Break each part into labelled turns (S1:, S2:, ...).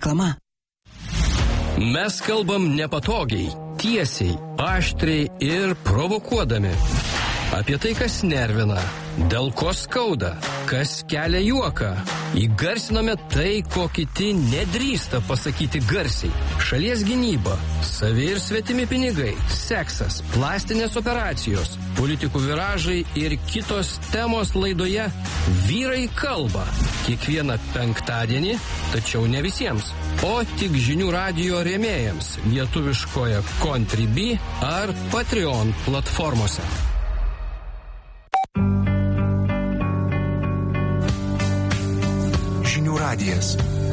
S1: Reklama.
S2: Mes kalbam nepatogiai, tiesiai, aštriai ir provokuodami. Apie tai, kas nervina, dėl ko skauda, kas kelia juoką. Įgarsiname tai, ko kiti nedrįsta pasakyti garsiai. Šalies gynyba, savi ir svetimi pinigai, seksas, plastinės operacijos, politikų viražai ir kitos temos laidoje Vyrai kalba. Kiekvieną penktadienį, tačiau ne visiems, o tik žinių radijo rėmėjams lietuviškoje Contribui ar Patreon platformose.
S3: Žinių radijas.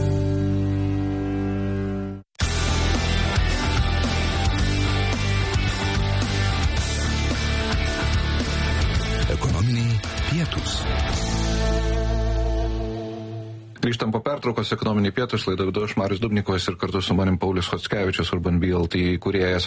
S3: Ekonominiai pietūs.
S4: Grįžtam po pertraukos, ekonominiai pietūs, laidą vedu aš Marius Dubnikovas ir kartu su manim Paulius Chockevičius, Urban BLT įkūrėjas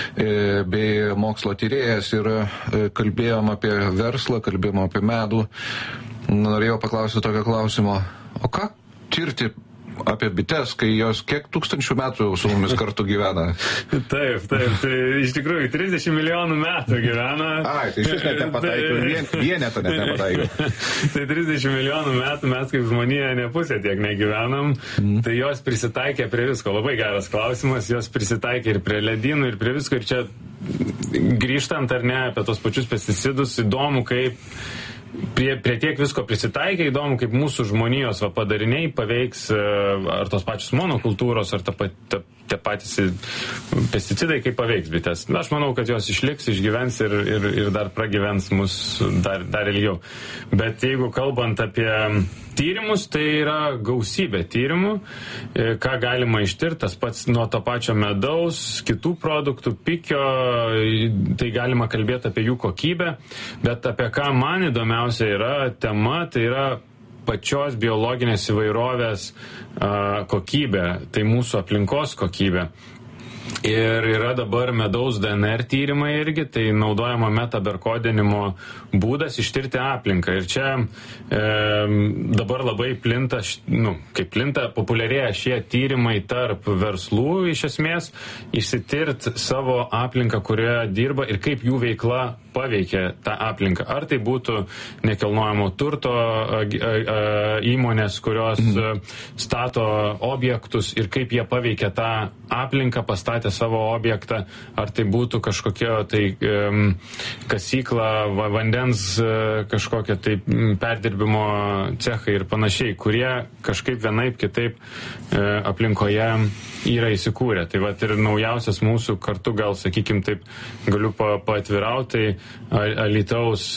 S4: bei mokslo tyrėjas, ir kalbėjom apie verslą, kalbėjom apie medų. Norėjau paklausyti tokio klausimo, o ką tirti apie bites, kai jos kiek tūkstančių metų su mumis kartu gyvena?
S5: Taip, tai iš tikrųjų 30 milijonų metų gyvena.
S4: Ai, tai šis net nepataiko, vienetą net nepataiko.
S5: Tai 30 milijonų metų mes kaip žmonija ne pusė tiek negyvenam, tai jos prisitaikė prie visko. Labai geras klausimas, jos prisitaikė ir prie ledynų, ir prie visko. Ir čia grįžtant ar ne apie tos pačius pesticidus, įdomu, kaip prie tiek visko prisitaikė, įdomu, kaip mūsų žmonijos padariniai paveiks ar tos pačios monokultūros, ar tie patys pesticidai, kaip paveiks bites. Aš manau, kad jos išliks, išgyvens ir dar pragyvens mus dar ilgiau. Bet jeigu kalbant apie tyrimus, tai yra gausybė tyrimų, ką galima ištirti, tas pats nuo to pačio medaus, kitų produktų, pikio, tai galima kalbėti apie jų kokybę, bet apie ką man įdomiausia yra tema, tai yra pačios biologinės įvairovės kokybė, tai mūsų aplinkos kokybė. Ir yra dabar medaus DNR tyrimai irgi, tai naudojama metaberkodinimo būdas ištirti aplinką. Ir čia dabar labai plinta, populiarėja šie tyrimai tarp verslų iš esmės, išsitirti savo aplinką, kurioje dirba ir kaip jų veikla paveikia tą aplinką. Ar tai būtų nekilnojamo turto įmonės, kurios stato objektus ir kaip jie paveikia tą aplinką, pastatė savo objektą, ar tai būtų kažkokia tai kasykla, vandens kažkokia tai perdirbimo cechai ir panašiai, kurie kažkaip vienaip kitaip aplinkoje yra įsikūrę. Tai vat ir naujausias mūsų kartu, gal sakykim taip, galiu paatvirauti, Alytaus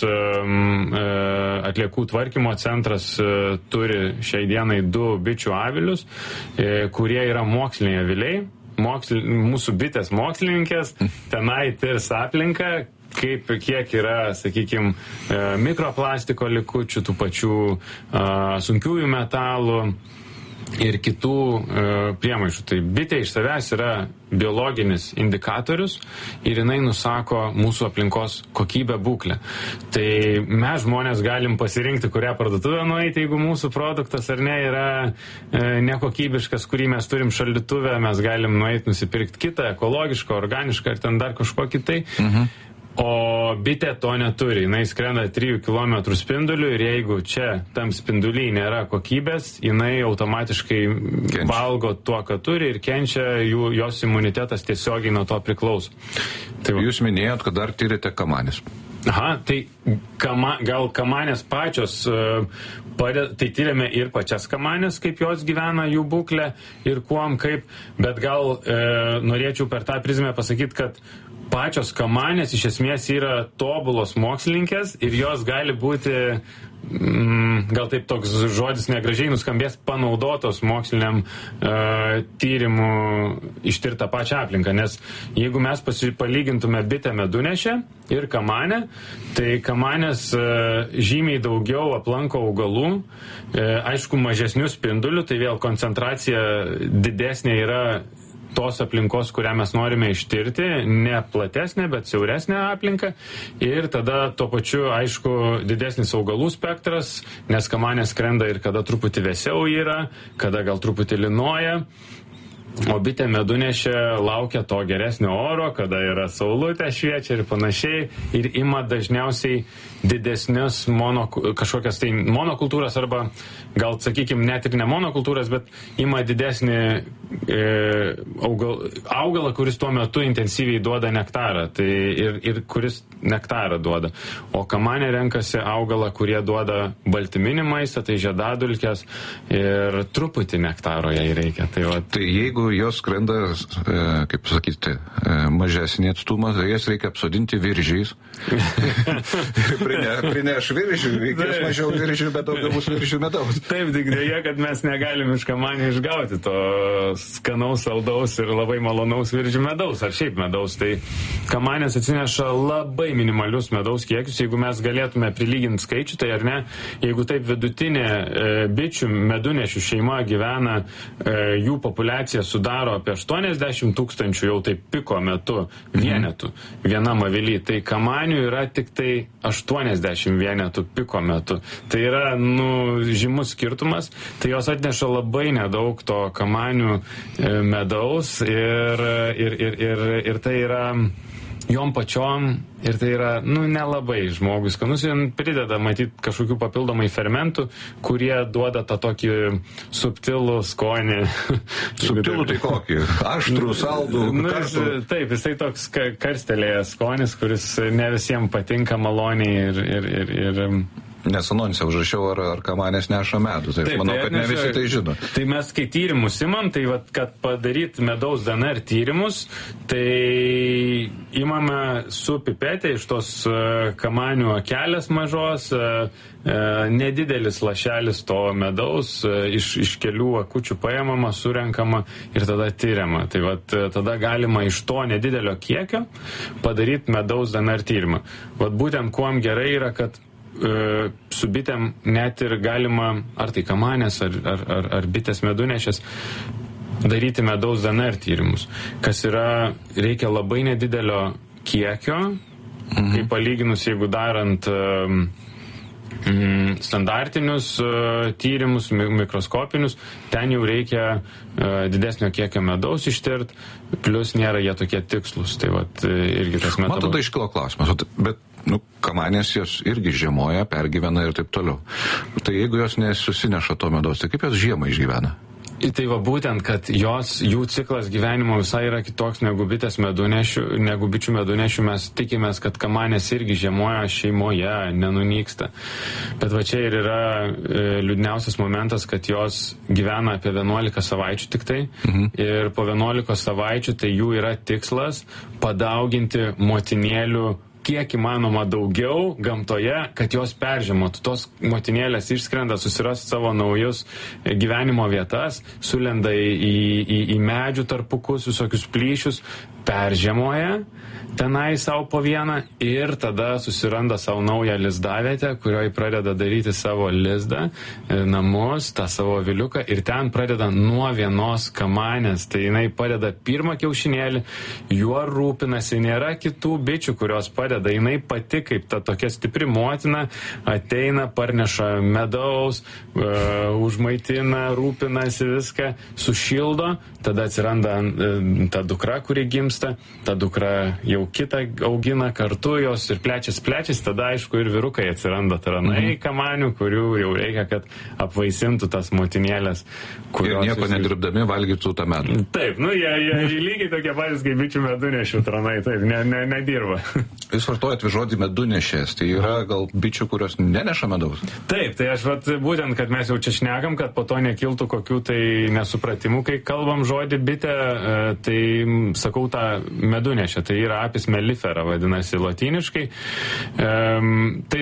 S5: atliekų tvarkymo centras turi šiai dienai 2 bičių avilius, kurie yra moksliniai aviliai. Mūsų bitės mokslininkės tenai tirs aplinką, kiek yra, sakykime, mikroplastiko likučių, tų pačių sunkiųjų metalų ir kitų priemaišų. Tai bitė iš savęs yra biologinis indikatorius ir jinai nusako mūsų aplinkos kokybę, būklę. Tai mes žmonės galim pasirinkti, kurią parduotuvę nueiti, jeigu mūsų produktas ar ne yra nekokybiškas, kurį mes turim šaldytuvę, mes galim nueiti nusipirkti kitą, ekologišką, organišką ir ten dar kažkokį tai. O bitė to neturi, jinai skrenda 3 km spinduliu ir jeigu čia tam spinduly nėra kokybės, jinai automatiškai valgo tuo, ką turi ir kenčia, jos imunitetas tiesiogiai nuo to priklauso. Tai
S4: jūs minėjot, kad dar tyrite kamanės.
S5: Aha, tai gal kamanės pačios, tai tyrėme ir pačias kamanės, kaip jos gyvena, jų būklę ir kuom kaip, bet gal norėčiau per tą prizmę pasakyti, kad pačios kamanės iš esmės yra tobulos mokslininkės ir jos gali būti, gal taip toks žodis negražiai nuskambės, panaudotos moksliniam tyrimų ištirtą pačią aplinką, nes jeigu mes palygintume bitę medunešę ir kamanę, tai kamanės žymiai daugiau aplanko augalų, aišku, mažesnių spindulių, tai vėl koncentracija didesnė yra tos aplinkos, kurią mes norime ištirti, ne platesnė, bet siauresnė aplinka. Ir tada tuo pačiu, aišku, didesnis augalų spektras, nes kamanė skrenda ir kada truputį vėsiau yra, kada gal truputį lynoja. O bitė medunešė laukia to geresnio oro, kada yra saulutė šviečia ir panašiai, ir ima dažniausiai didesnius kažkokias tai monokultūras, arba gal, sakykime, net ir ne monokultūras, bet ima didesnį augalą, kuris tuo metu intensyviai duoda nektarą, tai ir kuris nektarą duoda. O kamanė renkasi augalą, kurie duoda baltyminį maistą, tai žiedadulkės, ir truputį nektaro jai reikia.
S4: Tai jeigu jos skrenda, kaip sakyti, mažesnį atstumą, tai jas reikia apsodinti viržiais. Prineš viržių, reikės mažiau viržių, bet daugiau bus viržių medaus.
S5: Taip, tik dėja, kad mes negalim iš kamanį išgauti to skanaus, saldaus ir labai malonaus viržių medaus, ar šiaip medaus. Tai kamanės atsineša labai minimalius medaus kiekius. Jeigu mes galėtume prilyginti skaičių, tai ar ne, jeigu taip vidutinė bičių medunešių šeima gyvena, jų populiacija sudaro apie 80 000 jau taip piko metu vienetų vienam avily, tai kamanių yra tik tai 80 vienetų piko metu. Tai yra, žymus skirtumas, tai jos atneša labai nedaug to kamanių medaus ir tai yra jom pačiom, ir tai yra, nelabai žmogui skanus, jom prideda, matyti, kažkokių papildomai fermentų, kurie duoda tą tokį subtilų skonį.
S4: Subtilų tai kokį? Aštrų, saldų, kartų?
S5: Taip, jisai toks karstelėjęs skonis, kuris ne visiems patinka maloniai ir
S4: Nes anonse užrašiau, ar kamanės neša medų. Tai aš manau, kad ne visi tai žino.
S5: Tai mes, kai tyrimus imam, tai kad padaryti medaus DNR tyrimus, tai imame su pipetė iš tos kamanių akelės mažos, nedidelis lašelis to medaus, iš kelių akučių paėmama, surenkama ir tada tyriama. Tai tada galima iš to nedidelio kiekio padaryti medaus DNR tyrimą. Būtent kuom gerai yra, kad su bitėm net ir galima, ar tai kamanės, ar bitės medunešės, daryti medaus DNR tyrimus, kas reikia labai nedidelio kiekio, kaip palyginus, jeigu darant standartinius tyrimus, mikroskopinius, ten jau reikia didesnio kiekio medaus ištirti, plus nėra jie tokie tikslus. Tai irgi tas medaus.
S4: Man tada iškilo klausimas, bet kamanės jos irgi žiemoja, pergyvena ir taip toliau. Tai jeigu jos nesusineša to medaus, tai kaip jos žiemą išgyvena?
S5: Tai būtent, kad jų ciklas gyvenimo visai yra kitoks negu bičių medunešių. Mes tikimės, kad kamanės irgi žiemoja šeimoje, nenunyksta. Bet čia ir yra liūdniausias momentas, kad jos gyvena apie 11 savaičių tik tai. Ir po 11 savaičių tai jų yra tikslas padauginti motinėlių kiek įmanoma daugiau gamtoje, kad jos peržiemotų. Tos motinėlės išskrenda, susiras savo naujus gyvenimo vietas, sulenda į medžių tarpukus, visokius plyšius, peržiemoja tenai savo po vieną ir tada susiranda savo naują lizdavietę, kurioje pradeda daryti savo lizdą, namus, tą savo aviliuką, ir ten pradeda nuo vienos kamanės. Tai jinai padeda pirmą kiaušinėlį, juo rūpinasi, nėra kitų bičių, kurios padeda. Jinai pati, kaip ta tokia stipri motina, ateina, parneša medaus, užmaitina, rūpinasi viską, sušildo, tada atsiranda ta dukra, kuri gimsta, ta dukra jau kitą augina kartu, jos ir plečiasi, tada aišku ir vyrukai atsiranda taranai kamanių, kurių jau reikia, kad apvaisintų tas motinėlės.
S4: Ir nieko nedirbdami valgytų tą medų.
S5: Taip, jie lygiai tokie patys kaip bičių medunešių taranai, taip, nedirba.
S4: Jūs vartojat žodį medunešės, tai yra gal bičių, kurios neneša medaus?
S5: Taip, tai aš būtent, kad mes jau čia šnekam, kad po to nekiltų kokių tai nesupratimų, kai kalbam žodį bitę, tai sakau tą medunešę, tai yra apis mellifera, vadinasi lotyniškai. Tai yra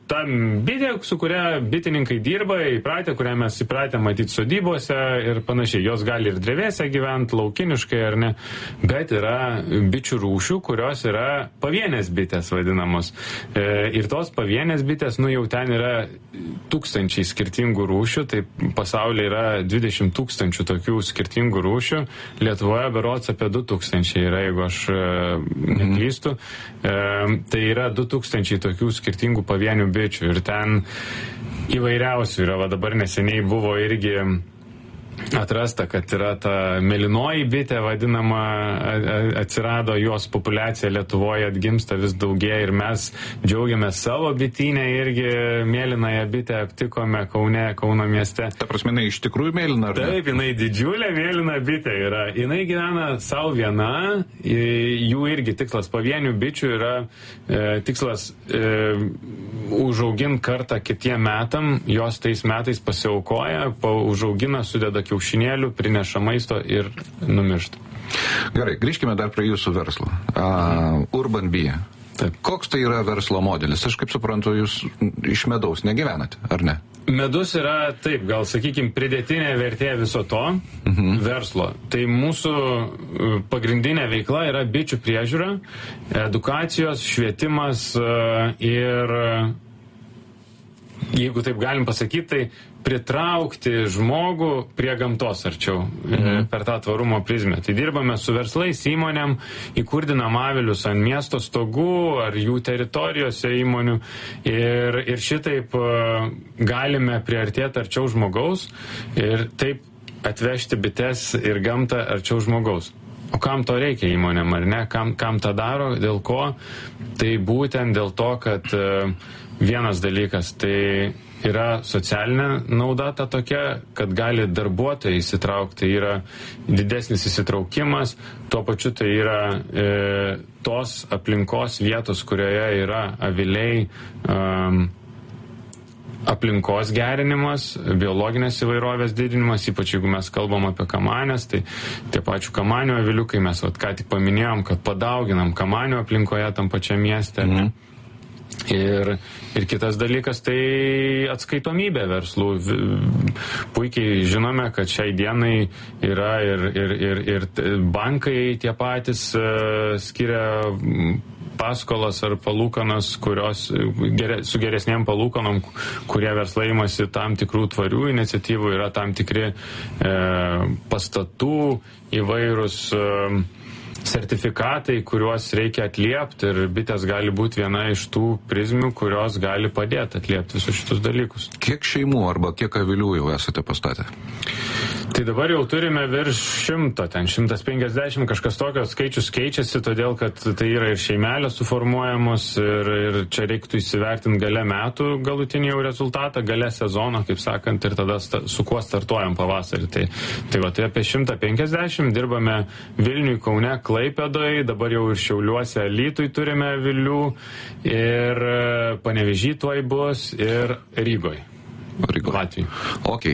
S5: ta bitė, su kuria bitininkai dirba, kurią mes įpratę matyti sodybose ir panašiai. Jos gali ir drevėse gyventi, laukiniškai ar ne, bet yra bičių rūšių, kurios yra pavienės bitės vadinamos. Ir tos pavienės bitės, jau ten yra tūkstančiai skirtingų rūšių, tai pasaulyje yra 20 000 tokių skirtingų rūšių, Lietuvoje berods apie 2000 yra, jeigu aš neklystu. Tai yra 2000 tokių skirtingų pavienių bičių ir ten įvairiausių yra. Va dabar neseniai buvo irgi atrasta, kad yra ta mėlynoji bitė vadinama, atsirado jos populiacija Lietuvoje, atgimsta vis daugėja ir mes džiaugiamės savo bitynę irgi mėlynąją bitę aptikome Kauno mieste.
S4: Ta prasme, jinai iš tikrųjų mėlyna, ar ne?
S5: Taip, jinai didžiulė mėlyna bitė yra. Jinai gyvena savo viena, jų irgi tikslas pavienių bičių yra tikslas užauginti kartą kitiem metam, jos tais metais pasiaukoja, užaugina, sudeda kiaušinėlių, prineša maisto ir numiršta.
S4: Gerai, grįžkime dar prie jūsų verslo. Urban Bee. Taip. Koks tai yra verslo modelis? Aš kaip suprantu, jūs iš medaus negyvenate, ar ne?
S5: Medus yra, taip, gal sakykime, pridėtinė vertė viso to verslo. Tai mūsų pagrindinė veikla yra bičių priežiūra, edukacijos, švietimas ir, jeigu taip galim pasakyti, tai pritraukti žmogų prie gamtos arčiau per tą tvarumo prizmę. Tai dirbame su verslais, įmonėm, įkurdinam avilius ant miesto stogų ar jų teritorijose įmonių ir šitaip galime priartėti arčiau žmogaus ir taip atvežti bites ir gamtą arčiau žmogaus. O kam to reikia įmonėm, ar ne? Kam tą daro? Dėl ko? Tai būtent dėl to, kad vienas dalykas, tai yra socialinė nauda ta tokia, kad gali darbuotojai įsitraukti, tai yra didesnis įsitraukimas, tuo pačiu tai yra tos aplinkos vietos, kurioje yra aviliai, aplinkos gerinimas, biologinės įvairovės didinimas, ypač jeigu mes kalbam apie kamanės, tai tie pačių kamanių aviliukai, mes ką tik paminėjom, kad padauginam kamanių aplinkoje tam pačiam mieste. Ir kitas dalykas, tai atskaitomybė verslų. Puikiai žinome, kad šiai dienai yra ir bankai tie patys skiria paskolas ar palūkanas, kurios su geresnėm palūkanom, kurie verslai imasi tam tikrų tvarių iniciatyvų, yra tam tikri pastatų įvairūs sertifikatai, kuriuos reikia atliepti ir bitės gali būti viena iš tų prizmių, kurios gali padėti atliepti visus šitus dalykus.
S4: Kiek šeimų arba kiek avilių jau esate pastatę?
S5: Tai dabar jau turime virš 100, ten 150, kažkas tokio skaičius keičiasi, todėl kad tai yra ir šeimelės suformuojamos ir čia reiktų įsivertinti gale metų galutinį jau rezultatą, gale sezono, kaip sakant, ir tada su kuo startuojam pavasarį. Tai apie 150 dirbame Vilniui, Kaune, Klaipėdoje, dabar jau ir Šiauliuose, Alytui turime avilių ir Panevėžy tuoj bus ir Rygoje. Latvijai.
S4: Ok,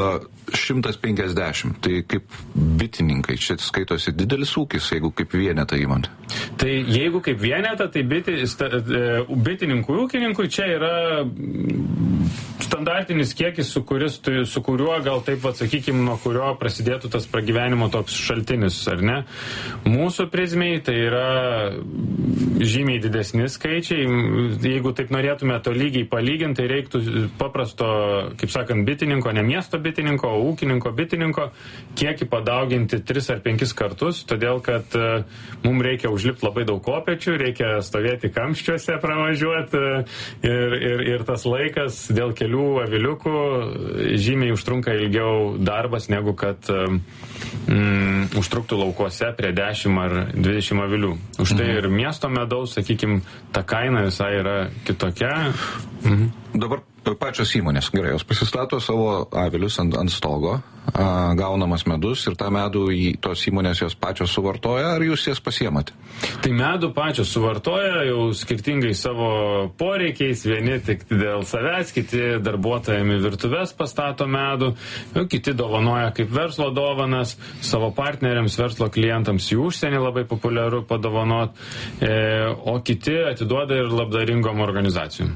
S4: 150, tai kaip bitininkai, čia skaitosi didelis ūkis, jeigu kaip vienetą įmonė?
S5: Tai jeigu kaip vienetą, tai bitininkui, ūkininkui čia yra standartinis kiekis, su kuriuo gal taip sakykime, nuo kurio prasidėtų tas pragyvenimo toks šaltinis, ar ne? Mūsų prizmiai tai yra žymiai didesni skaičiai. Jeigu taip norėtume to lygiai palyginti, tai reiktų paprasto, kaip sakant, bitininko, ne miesto bitininko, o ūkininko bitininko, kiekį padauginti 3 ar 5 kartus, todėl kad mums reikia užlipti labai daug kopečių, reikia stovėti kamščiuose, pravažiuoti ir tas laikas dėl kelių aviliukų žymiai užtrunka ilgiau darbas, negu kad užtruktų laukuose prie 10 ar 20 avilių. Už tai ir miesto medaus, sakykime, ta kaina visai yra kitokia.
S4: Dabar pačios įmonės, gerai, jos pasistato savo avilius ant stogo, gaunamas medus ir tą medų tos įmonės jos pačios suvartoja, ar jūs jas pasiemate?
S5: Tai medų pačios suvartoja jau skirtingai savo poreikiais, vieni tik dėl savęs, kiti darbuotojami virtuves pastato medų, kiti dovanoja kaip verslo dovanas savo partneriams, verslo klientams, į užsienį labai populiaru padovanot, o kiti atiduoda ir labdaringom organizacijom.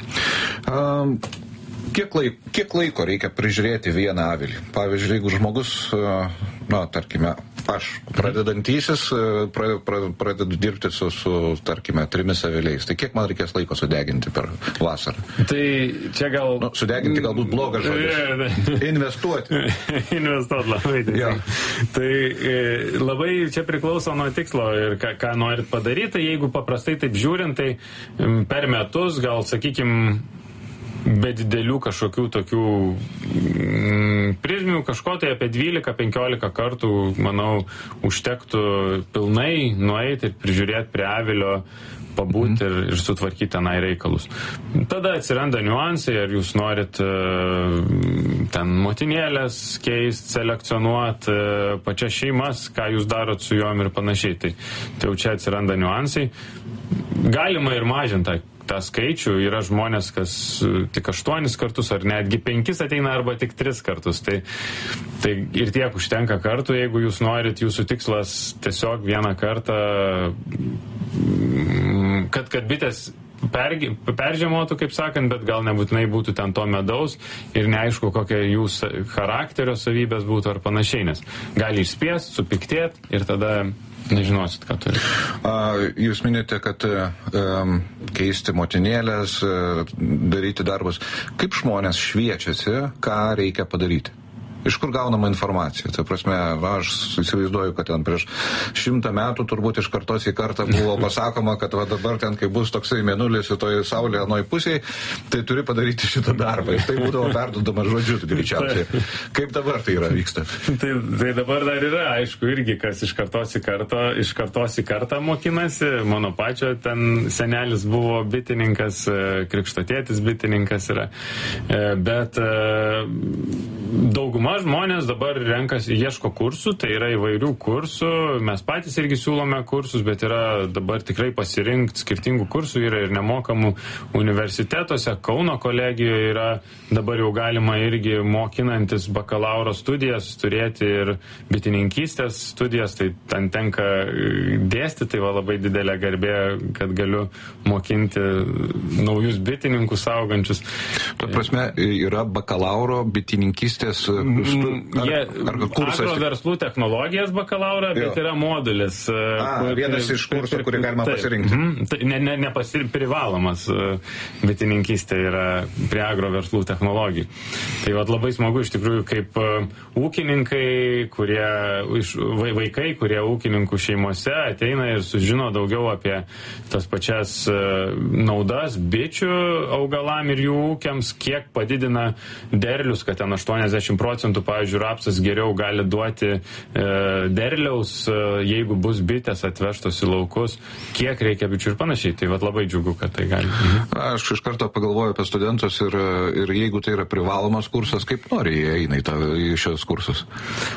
S4: Kiek laiko reikia prižiūrėti vieną avilį? Pavyzdžiui, jeigu žmogus, tarkime, aš pradedantysis, pradedu dirbti su, tarkime, 3 aviliais, tai kiek man reikės laiko sudeginti per vasarą?
S5: Tai čia gal...
S4: Sudeginti galbūt blogas žodis. Investuoti.
S5: Investuoti labai. Tai labai čia priklauso nuo tikslo ir ką norit padaryti. Tai jeigu paprastai taip žiūrint, tai per metus gal, sakykime, be didelių kažkokių tokių prizmių, kažko tai apie 12-15 kartų, manau, užtektų pilnai nueiti ir prižiūrėti prie avilio, pabūti ir sutvarkyti tenai reikalus. Tada atsiranda niuansai, ar jūs norit ten motinėlės keisti, selekcionuoti, pačias šeimas, ką jūs darot su juom ir panašiai. Tai jau čia atsiranda niuansai. Galima ir mažinti tą skaičių, yra žmonės, kas tik 8 kartus ar netgi 5 ateina arba tik 3 kartus. Tai ir tiek užtenka kartų, jeigu jūs norit, jūsų tikslas tiesiog vieną kartą, kad bitės peržiemotų, kaip sakant, bet gal nebūtinai būtų ten to medaus ir neaišku, kokia jūsų charakterio savybės būtų ar panašiai, nes gali išspiest, supiktėt ir tada nežinosit, ką turi.
S4: Jūs minėjote, kad keisti motinėlės, daryti darbus. Kaip žmonės šviečiasi, ką reikia padaryti? Iš kur gaunama informacija? Tai prasme, aš įsivaizduoju, kad ten prieš 100 metų turbūt iš kartos į kartą buvo pasakoma, kad va dabar ten, kai bus toksai mėnulis į toj saulė anoj pusėje, tai turi padaryti šitą darbą. Ir tai būdavo perduodama žodžiu, greičiausiai. Kaip dabar tai yra vyksta?
S5: Tai dabar dar yra, aišku, irgi, kas iš kartos į kartą mokinasi. Mano pačio ten senelis buvo bitininkas, krikštatėtis bitininkas yra. Bet dauguma žmonės dabar renkasi, ieško kursų, tai yra įvairių kursų, mes patys irgi siūlome kursus, bet yra dabar tikrai pasirinkti skirtingų kursų, yra ir nemokamų universitetuose, Kauno kolegijoje yra dabar jau galima irgi mokinantis bakalauro studijas, turėti ir bitininkystės studijas, tai ten tenka dėstyti, tai va labai didelė garbė, kad galiu mokinti naujus bitininkus augančius.
S4: Ta prasme, yra bakalauro bitininkystės
S5: agroverslų technologijas bakalaurą, bet yra modulis.
S4: Vienas iš kursų, kurį galima pasirinkti.
S5: Privalomas bitininkystė yra prie agroverslų technologijų. Tai vat labai smagu iš tikrųjų, kaip ūkininkai, vaikai, kurie ūkininkų šeimose ateina ir sužino daugiau apie tas pačias naudas bičių augalam ir jų ūkiams, kiek padidina derlius, kad ten 80%, pavyzdžiui, rapsas geriau gali duoti derliaus, jeigu bus bitės atvežtos į laukus, kiek reikia bičių ir panašiai. Tai vat labai džiugu, kad tai gali.
S4: Aš iš karto pagalvoju apie studentus ir jeigu tai yra privalomas kursas, kaip nori jie eina į šios kursus?